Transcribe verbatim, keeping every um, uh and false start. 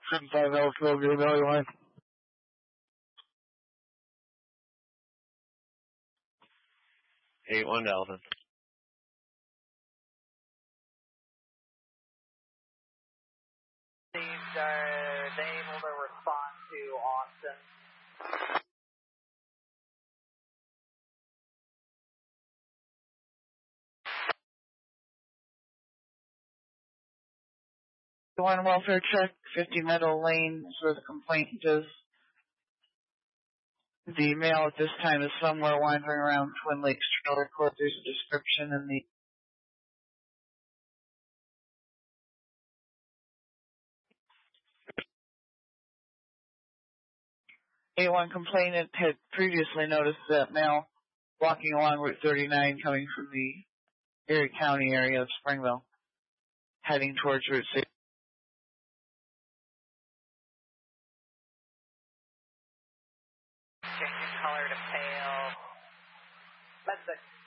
seven five Elko, Green Valley line. eight one Alvin. Received, are they able to respond to Austin? One welfare check, fifty Meadow Lane, is where the complaint is. The male at this time is somewhere wandering around Twin Lakes Trailer Court. There's a description in the A one complainant had previously noticed that male walking along Route thirty-nine coming from the Erie County area of Springville, heading towards Route six. Changing color to pale. That's it.